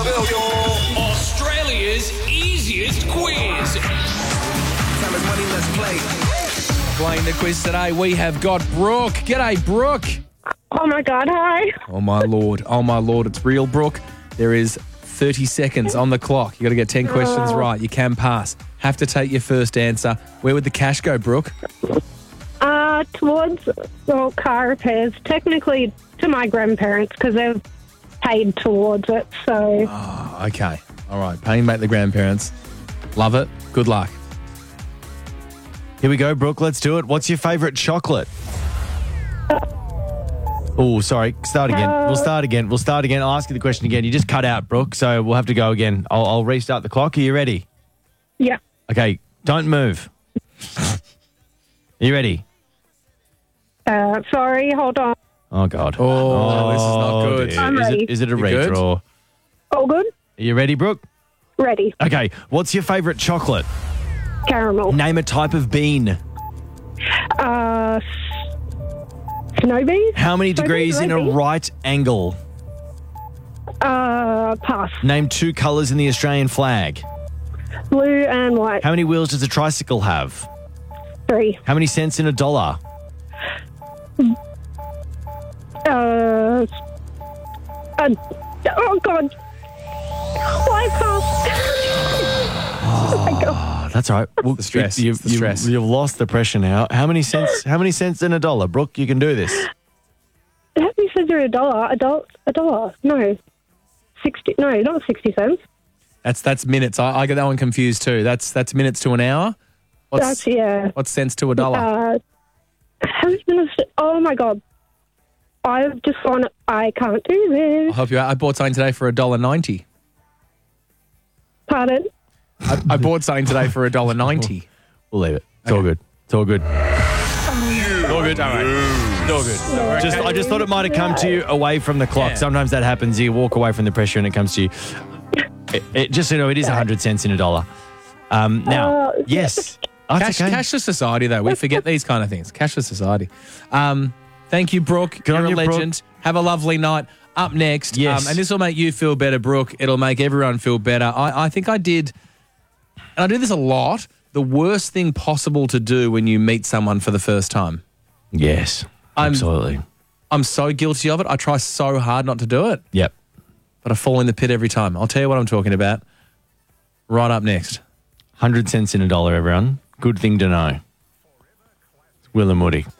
Australia's easiest quiz. Time is money, let's play. Playing the quiz today, we have got Brooke. G'day, Brooke. Oh my God, hi. Oh my lord, it's real, Brooke. There is 30 seconds on the clock. You got to get 10 questions right. You can pass. Have to take your first answer. Where would the cash go, Brooke? Towards car repairs, technically to my grandparents because they've paid towards it. So Oh, okay. All right. Paying back the grandparents. Love it. Good luck. Here we go, Brooke. Let's do it. What's your favourite chocolate? Oh, sorry. Start again. We'll start again. I'll ask you the question again. You just cut out, Brooke, so we'll have to go again. I'll restart the clock. Are you ready? yeah. Okay. Don't move. Are you ready? Sorry, hold on. Oh, God. Oh, this is not good. Dear. I'm ready. Is it a You good? redraw? All good? Are you ready, Brooke? Ready. Okay. What's your favourite chocolate? Caramel. Name a type of bean. Snow beans? How many degrees in a Maybe. right angle? Pass. Name two colours in the Australian flag. Blue and white. How many wheels does a tricycle have? 3. How many cents in a dollar? Oh God. Why pass? Oh my God. Oh, that's all right. Well, the stress. You've, It's the stress. You've lost the pressure now. How many cents? How many cents in a dollar, Brooke? You can do this. How many cents are a dollar? A dollar? No. 60. No, not 60 cents. That's minutes. I get that one confused too. That's minutes to an hour. That's, yeah. What's cents to a dollar? How many minutes? Oh my God. I've just gone, I can't do I'll this. help you out. I bought something today for $1.90. Pardon? I bought something today for $1.90. We'll leave it. It's all good. It's all good. It's all good, don't worry. It's all good. I just thought it might have come to you away from the clock. Yeah. Sometimes that happens. You walk away from the pressure and it comes to you. Just so you know, it is 100 cents in a dollar. Now, yes. Oh, it's okay. Cashless society, though. We forget these kind of things. Cashless society. Thank you, Brooke. You're on a you, Brooke. legend. Have a lovely night. Up next, Yes. and this will make you feel better, Brooke. It'll make everyone feel better. I think I did, and I do this a lot, the worst thing possible to do when you meet someone for the first time. Yes. Absolutely. I'm so guilty of it. I try so hard not to do it, Yep. but I fall in the pit every time. I'll tell you what I'm talking about right up next. 100 cents in a dollar, everyone. Good thing to know. It's Will and Woody.